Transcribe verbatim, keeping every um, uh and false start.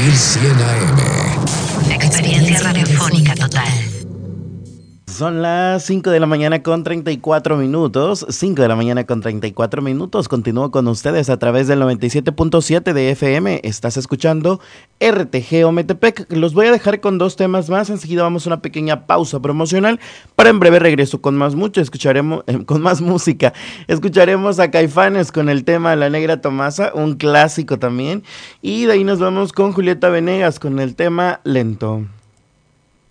mil cien A M. Experiencia radiofónica total. Son las cinco de la mañana con treinta y cuatro minutos. cinco de la mañana con treinta y cuatro minutos. Continúo con ustedes a través del noventa y siete punto siete de F M. Estás escuchando R T G Ometepec. Los voy a dejar con dos temas más. Enseguida vamos a una pequeña pausa promocional. Para en breve regreso con más mucho. Escucharemos, eh, con más música. Escucharemos a Caifanes con el tema La Negra Tomasa, un clásico también. Y de ahí nos vamos con Julieta Venegas con el tema Lento.